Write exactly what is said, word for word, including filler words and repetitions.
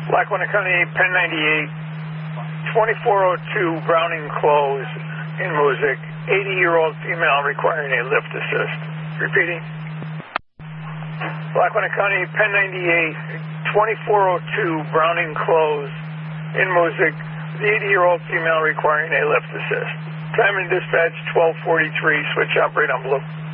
Lackawanna County, Penn ninety-eight, twenty-four oh two Browning Close in Moosic, eighty-year-old female requiring a lift assist. Repeating. Lackawanna County, Penn ninety-eight, twenty-four oh two Browning Close in Moosic, the eighty-year-old female requiring a lift assist. Time and dispatch twelve forty-three, switch operate on blue.